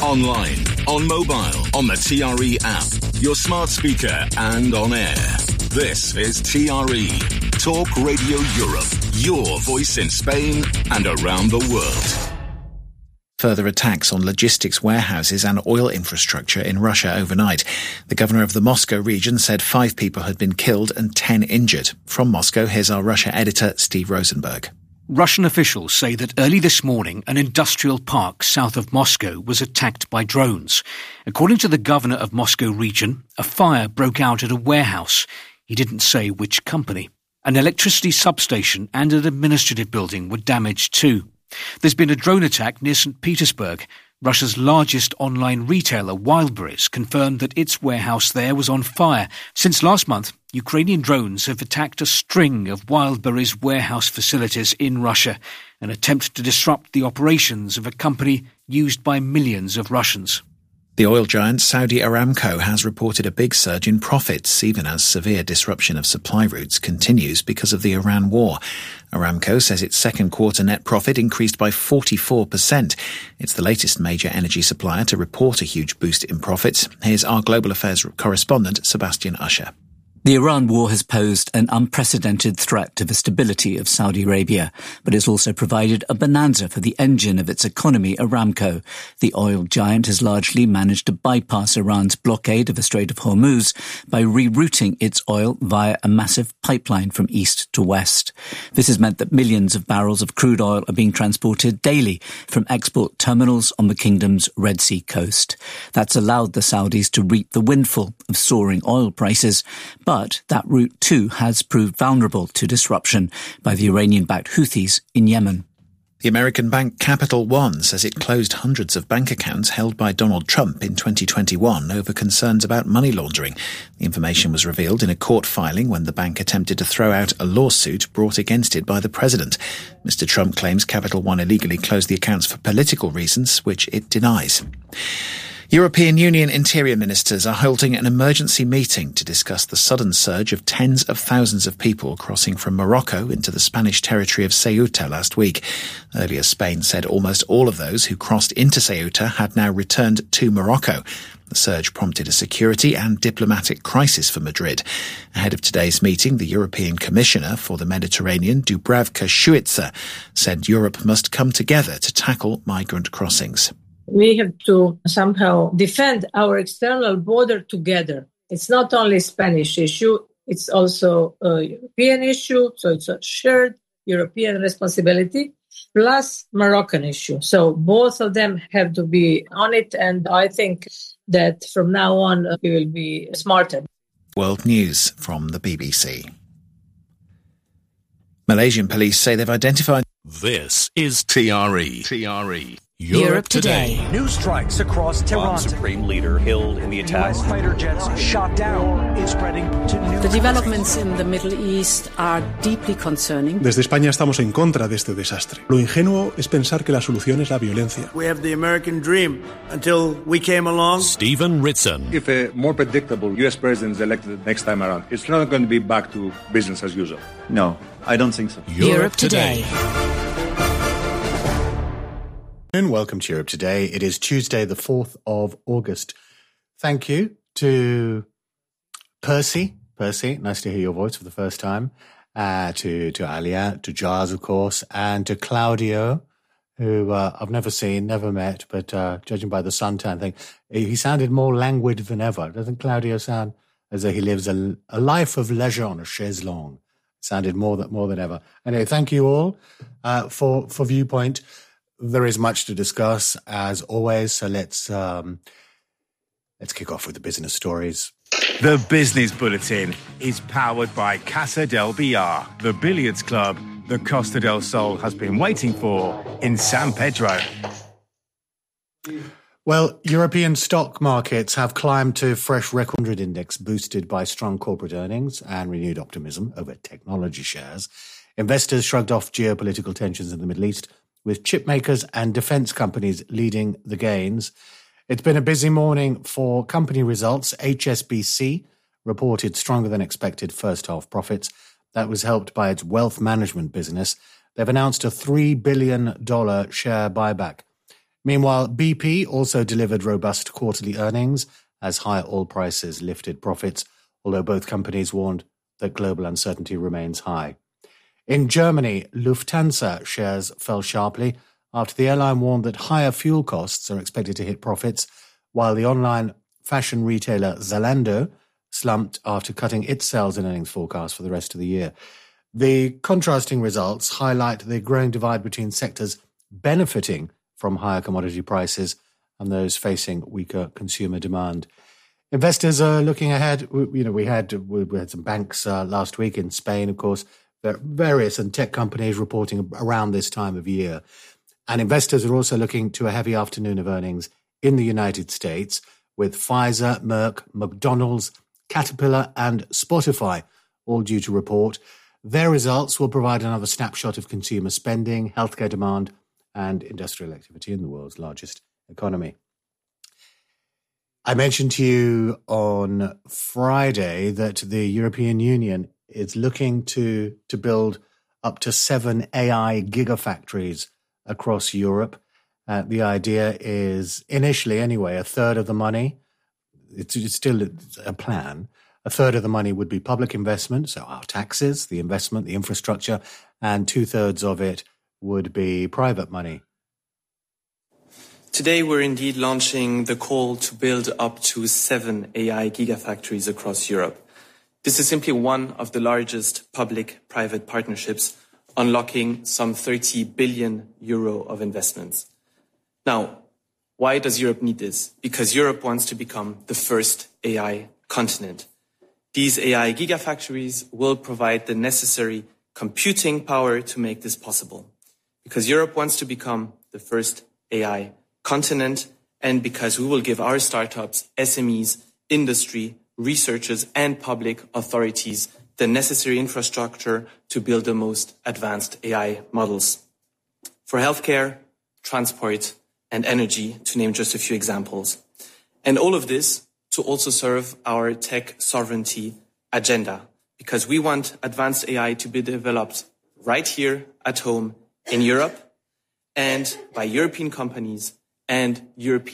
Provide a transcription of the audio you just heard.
online, on mobile, on the TRE app, your smart speaker and on air. This is TRE, Talk Radio Europe, your voice in Spain and around the world. Further attacks on logistics warehouses and oil infrastructure in Russia overnight. The governor of the Moscow region said 5 people had been killed and 10 injured. From Moscow, here's our Russia editor, Steve Rosenberg. Russian officials say that early this morning, an industrial park south of Moscow was attacked by drones. According to the governor of Moscow region, a fire broke out at a warehouse. He didn't say which company. An electricity substation and an administrative building were damaged too. There's been a drone attack near St. Petersburg. Russia's largest online retailer, Wildberries, confirmed that its warehouse there was on fire. Since last month, Ukrainian drones have attacked a string of Wildberries warehouse facilities in Russia, an attempt to disrupt the operations of a company used by millions of Russians. The oil giant Saudi Aramco has reported a big surge in profits, even as severe disruption of supply routes continues because of the Iran war. Aramco says its second quarter net profit increased by 44%. It's the latest major energy supplier to report a huge boost in profits. Here's our global affairs correspondent, Sebastian Usher. The Iran war has posed an unprecedented threat to the stability of Saudi Arabia, but it's also provided a bonanza for the engine of its economy, Aramco. The oil giant has largely managed to bypass Iran's blockade of the Strait of Hormuz by rerouting its oil via a massive pipeline from east to west. This has meant that millions of barrels of crude oil are being transported daily from export terminals on the kingdom's Red Sea coast. That's allowed the Saudis to reap the windfall of soaring oil prices, but that route too has proved vulnerable to disruption by the Iranian-backed Houthis in Yemen. The American bank Capital One says it closed hundreds of bank accounts held by Donald Trump in 2021 over concerns about money laundering. The information was revealed in a court filing when the bank attempted to throw out a lawsuit brought against it by the president. Mr. Trump claims Capital One illegally closed the accounts for political reasons, which it denies. European Union interior ministers are holding an emergency meeting to discuss the sudden surge of tens of thousands of people crossing from Morocco into the Spanish territory of Ceuta last week. Earlier, Spain said almost all of those who crossed into Ceuta had now returned to Morocco. The surge prompted a security and diplomatic crisis for Madrid. Ahead of today's meeting, the European Commissioner for the Mediterranean, Dubravka Šuica, said Europe must come together to tackle migrant crossings. We have to somehow defend our external border together. It's not only a Spanish issue, it's also a European issue, so it's a shared European responsibility, plus Moroccan issue. So both of them have to be on it, and I think that from now on we will be smarter. World News from the BBC. Malaysian police say they've identified... This is TRE. Europe Today. New strikes across Tehran. Supreme leader killed in the attack. US fighter jets shot down. Is spreading to new. The developments in the Middle East are deeply concerning. Desde España estamos en contra de este desastre. Lo ingenuo es pensar que la solución es la violencia. We have the American dream until we came along. Stephen Ritson. If a more predictable US president is elected next time around, it's not going to be back to business as usual. No, I don't think so. Europe Today. And welcome to Europe Today. It is Tuesday, the 4th of August. Thank you to Percy. Percy, nice to hear your voice for the first time. To Alia, to Jars, of course, and to Claudio, who I've never seen, never met, but judging by the suntan thing, he sounded more languid than ever. Doesn't Claudio sound as though he lives a life of leisure on a chaise longue? Sounded more than ever. Anyway, thank you all for Viewpoint. There is much to discuss, as always, so let's kick off with the business stories. The Business Bulletin is powered by Casa del Billar, the billiards club the Costa del Sol has been waiting for in San Pedro. Well, European stock markets have climbed to fresh record 100 index, boosted by strong corporate earnings and renewed optimism over technology shares. Investors shrugged off geopolitical tensions in the Middle East, with chip makers and defense companies leading the gains. It's been a busy morning for company results. HSBC reported stronger than expected first half profits. That was helped by its wealth management business. They've announced a $3 billion share buyback. Meanwhile, BP also delivered robust quarterly earnings as higher oil prices lifted profits, although both companies warned that global uncertainty remains high. In Germany, Lufthansa shares fell sharply after the airline warned that higher fuel costs are expected to hit profits, while the online fashion retailer Zalando slumped after cutting its sales and earnings forecast for the rest of the year. The contrasting results highlight the growing divide between sectors benefiting from higher commodity prices and those facing weaker consumer demand. Investors are looking ahead. We had some banks last week in Spain, of course, various and tech companies reporting around this time of year. And investors are also looking to a heavy afternoon of earnings in the United States, with Pfizer, Merck, McDonald's, Caterpillar and Spotify all due to report. Their results will provide another snapshot of consumer spending, healthcare demand and industrial activity in the world's largest economy. I mentioned to you on Friday that the European Union is looking to build up to 7 AI gigafactories across Europe. The idea is, initially anyway, a third of the money, it's still a plan, a third of the money would be public investment, so our taxes, the investment, the infrastructure, and 2/3 of it would be private money. Today, we're indeed launching the call to build up to 7 AI gigafactories across Europe. This is simply one of the largest public-private partnerships, unlocking some 30 billion euro of investments. Now, why does Europe need this? Because Europe wants to become the first AI continent. These AI gigafactories will provide the necessary computing power to make this possible. Because Europe wants to become the first AI continent, and because we will give our startups, SMEs, industry, researchers and public authorities the necessary infrastructure to build the most advanced AI models. For healthcare, transport and energy, to name just a few examples. And all of this to also serve our tech sovereignty agenda, because we want advanced AI to be developed right here at home in Europe and by European companies and European